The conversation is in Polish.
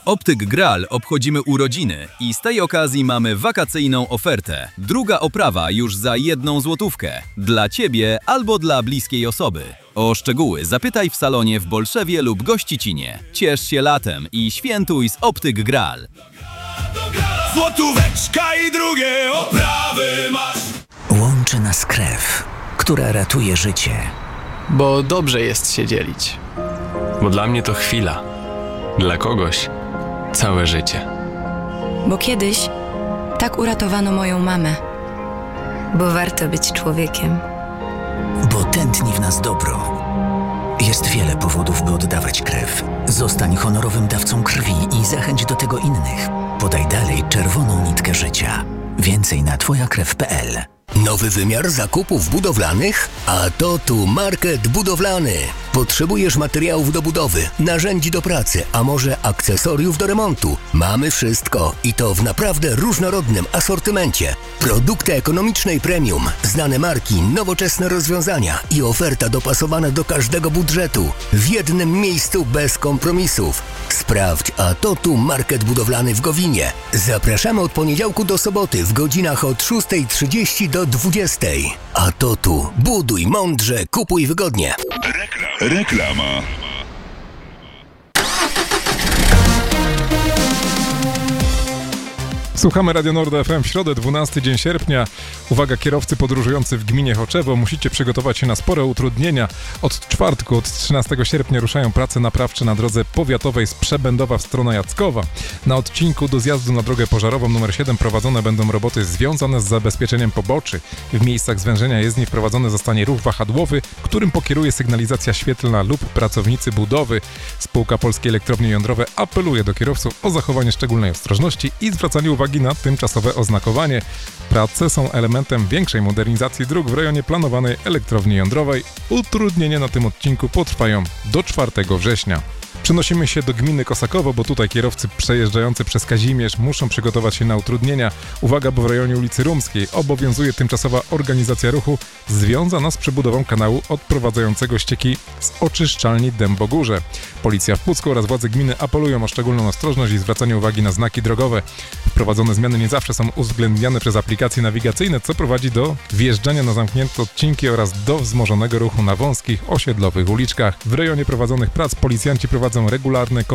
Optyk Gral obchodzimy urodziny i z tej okazji mamy wakacyjną ofertę. Druga oprawa już za 1 złotówkę. Dla Ciebie albo dla bliskiej osoby. O szczegóły zapytaj w salonie w Bolszewie lub Gościcinie. Ciesz się latem i świętuj z Optyk Gral. Złotóweczka i drugie oprawy masz. Łączy nas krew, która ratuje życie. Bo dobrze jest się dzielić. Bo dla mnie to chwila. Dla kogoś całe życie. Bo kiedyś tak uratowano moją mamę. Bo warto być człowiekiem. Bo tętni w nas dobro. Jest wiele powodów, by oddawać krew. Zostań honorowym dawcą krwi i zachęć do tego innych. Podaj dalej czerwoną nitkę życia. Więcej na twojakrew.pl. Nowy wymiar zakupów budowlanych? A to tu Market Budowlany. Potrzebujesz materiałów do budowy, narzędzi do pracy, a może akcesoriów do remontu? Mamy wszystko i to w naprawdę różnorodnym asortymencie. Produkty ekonomicznej premium, znane marki, nowoczesne rozwiązania i oferta dopasowana do każdego budżetu. W jednym miejscu bez kompromisów. Sprawdź, a to tu Market Budowlany w Gowinie. Zapraszamy od poniedziałku do soboty w godzinach od 6:30 do 20:00. A to tu buduj mądrze, kupuj wygodnie. Reklama. Słuchamy Radio Nord FM w środę, 12 dzień sierpnia. Uwaga, kierowcy podróżujący w gminie Choczewo, musicie przygotować się na spore utrudnienia. Od czwartku, od 13 sierpnia ruszają prace naprawcze na drodze powiatowej z Przebędowa w stronę Jackowa. Na odcinku do zjazdu na drogę pożarową nr 7 prowadzone będą roboty związane z zabezpieczeniem poboczy. W miejscach zwężenia jezdni wprowadzony zostanie ruch wahadłowy, którym pokieruje sygnalizacja świetlna lub pracownicy budowy. Spółka Polskie Elektrownie Jądrowe apeluje do kierowców o zachowanie szczególnej ostrożności i zwracanie uwagi na tymczasowe oznakowanie. Prace są elementem większej modernizacji dróg w rejonie planowanej elektrowni jądrowej. Utrudnienia na tym odcinku potrwają do 4 września. Przenosimy się do gminy Kosakowo, bo tutaj kierowcy przejeżdżający przez Kazimierz muszą przygotować się na utrudnienia. Uwaga, bo w rejonie ulicy Rumskiej obowiązuje tymczasowa organizacja ruchu związana z przebudową kanału odprowadzającego ścieki z oczyszczalni Dębogórze. Policja w Pucku oraz władze gminy apelują o szczególną ostrożność i zwracanie uwagi na znaki drogowe. Wprowadzone zmiany nie zawsze są uwzględniane przez aplikacje nawigacyjne, co prowadzi do wjeżdżania na zamknięte odcinki oraz do wzmożonego ruchu na wąskich, osiedlowych uliczkach. W rejonie prowadzonych prac policjanci prowadzą regularne